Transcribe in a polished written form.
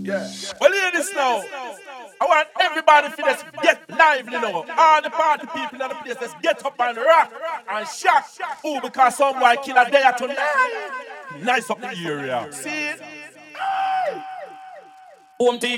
Well, hear this now. I want everybody to just get lively now. All the party people in the place, let's get up and rock and shock. Oh, because some boy kill a day tonight. Nice up the area. See it? Home team.